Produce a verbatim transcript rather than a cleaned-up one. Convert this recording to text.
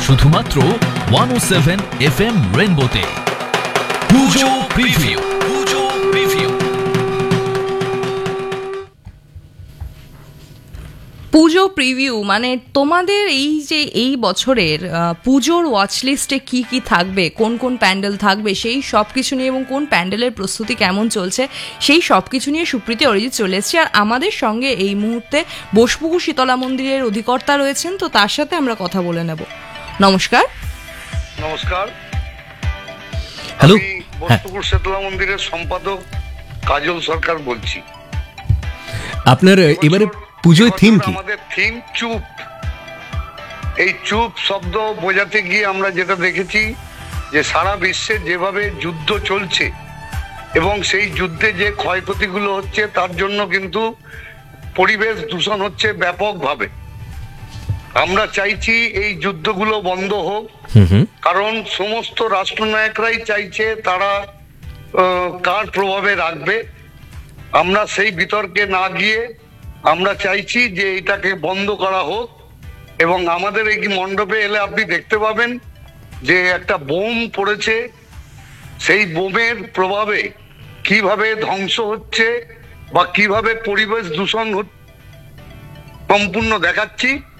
শুধুমাত্র ওয়ান ও seven F M রেনবোতে। পুজো preview, পুজো preview. পুজো preview মানে তোমাদের এই যে এই বছরের পুজোর ওয়াচ লিস্টে কি কি থাকবে, কোন কোন প্যান্ডেল থাকবে, সেই সব কিছু নিয়ে এবং কোন প্যান্ডেলের প্রস্তুতি কেমন চলছে সেই সব কিছু নিয়ে সুপ্রীতি অরিজিৎ চলে এসেছে। আর আমাদের সঙ্গে এই মুহূর্তে বোসপুকুর শীতলা মন্দিরের অধিকর্তা রয়েছেন, তো তার সাথে আমরা কথা বলে নেব। নমস্কার। নমস্কার। হ্যালো, বোসপুকুর শীতলা মন্দিরের সম্পাদক কাজল সরকার বলছি। আপনার এবারে পুজোয় থিম কি? আমাদের থিম চুপ। এই চুপ শব্দ বোঝাতে গিয়ে আমরা যেটা দেখেছি যে সারা বিশ্বে যেভাবে যুদ্ধ চলছে এবং সেই যুদ্ধে যে ক্ষয়ক্ষতিগুলো হচ্ছে তার জন্য কিন্তু পরিবেশ দূষণ হচ্ছে ব্যাপকভাবে। আমরা চাইছি এই যুদ্ধগুলো বন্ধ হোক, কারণ সমস্ত রাষ্ট্রনায়করাই চাইছে তারা কার প্রভাবে রাখবে। আমরা সেই বিতর্কে না গিয়ে আমরা চাইছি যে এটাকে বন্ধ করা হোক। এবং আমাদের এই মণ্ডপে এলে আপনি দেখতে পাবেন যে একটা বোম পড়েছে, সেই বোমের প্রভাবে কিভাবে ধ্বংস হচ্ছে বা কিভাবে পরিবেশ দূষণ সম্পূর্ণ দেখাচ্ছি।